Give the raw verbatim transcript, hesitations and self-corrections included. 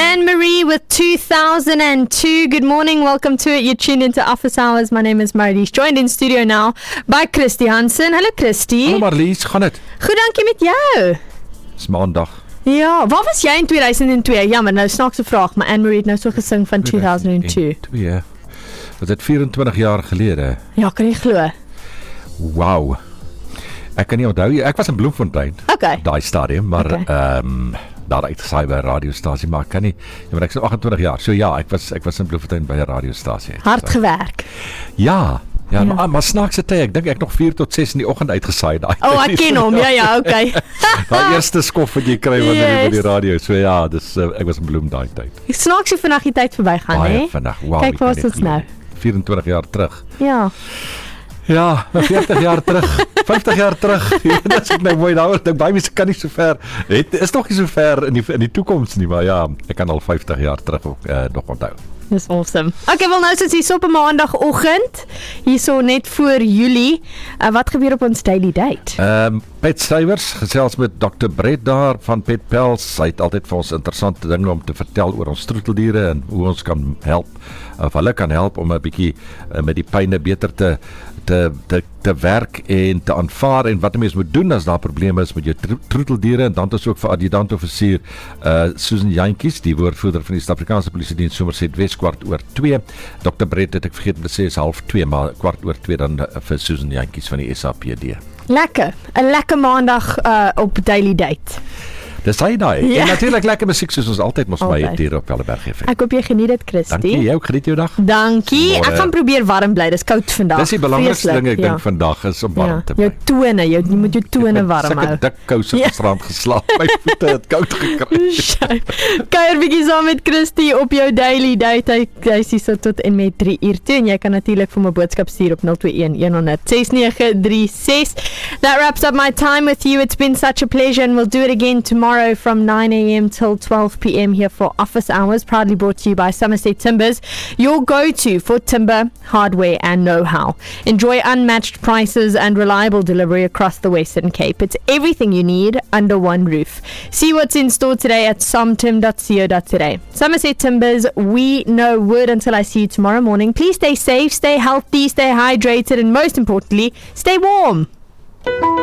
Anne-Marie with two thousand two. Good morning, welcome to it. You're tuned into Office Hours. My name is Marlies, joined in studio now by Christy Hansen. Hallo Christy. Hallo Marlies, gaan het? Goed, dankie met jou. Dis maandag. Ja, waar was jy in twee duisend twee? Jammer, nou snaakse vraag, maar Anne-Marie het nou so gesing van two thousand two. twee. Was dit vierentwintig jaar gelede? Ja, kan jy glo? Wow. Ek kan nie onthou, ek was in Bloemfontein. Okay. Daai stadium, maar ehm Okay. um, daar uitgesaai by 'n radiostasie, maar ek kan nie, ja, maar ek is nou agentwintig jaar. So ja, ek was ek was in Bloemfontein by 'n radiostasie. Hard gewerk. Ja. Ja, Ja. maar, maar snaakse tyd, ek dink ek nog vier tot ses in die oggend uitgesaai daai. Oh, ek ken hom. Ja, ja, okay. Daai eerste skof wat jy kry wanneer jy by die Yes. radio. So ja, dis uh, ek was in Bloem daai tyd. Ek snaak so vinnig die tyd verbygaan, hè? Baie vinnig. Wow. Kyk, ek kan waar is dit ons glo. nou? vierentwintig jaar terug. Ja. Ja, veertig jaar terug, vyftig jaar terug. Ja, dit is nou mooi daaroor. Dink baie mense kan nie so ver. Het is nog nie so ver in die in die toekoms nie, maar ja, ek kan al vyftig jaar terug ook uh, nog onthou. Dis awesome. Okay, wel nou sit hier op 'n maandagoggend, hierso net voor Julie. Uh, wat gebeur op ons daily date? Ehm um, Pet Stuyvers gesels met dokter Brett daar van Pet Pels. Hy het altyd vir ons interessante dinge om te vertel oor ons troeteldiere en hoe ons kan help of hulle kan help om 'n bietjie uh, met die pyne beter te te te te werk en te aanvaar en wat 'n mens moet doen as daar probleme is met jou tro- troeteldiere. En dan het ons ook vir adjutant offisier uh, Susan Jantjies, die woordvoerder van die Suid-Afrikaanse Polisie Diens Somerset Wes, kwart oor twee. dokter Brett het ek vergeet om te sê is half twee, maar kwart oor twee dan uh, vir Susan Jantjies van die S A P D. Lekker. 'n Lekker maandag uh, op daily date. Dis hy daai. Ja. En natuurlik lekker musiek soos ons altyd mos by Altyd. hier op Helleberg F M. Ek hoop jy geniet dit, Christy. Dankie, jy ook geniet jou dag. Dankie. Môre. Ek gaan probeer warm bly. Dis koud vandag. Dis die belangrikste Vreeslik, ding ek ja. dink vandag is om warm Ja. te bly. Jou tone, jou, jy moet jou tone warm hou. Sulke dik kouse Ja. gisterand geslaap. My voete het koud gekry. Kuier bietjie saam met Christy op jou daily date. Hy, hy is hier so tot en met drie uur toe en jy kan natuurlik vir my boodskap stuur op nul twee een een honderd ses nege drie ses. That wraps up my time with you. It's been such a pleasure and we'll do it again tomorrow from nine a.m. till twelve p.m. here for Office Hours, proudly brought to you by Somerset Timbers, your go-to for timber, hardware and know-how. Enjoy unmatched prices and reliable delivery across the Western Cape. It's everything you need under one roof. See what's in store today at somtim dot co dot za. Somerset Timbers, we know word until I see you tomorrow morning. Please stay safe, stay healthy, stay hydrated and most importantly, stay warm.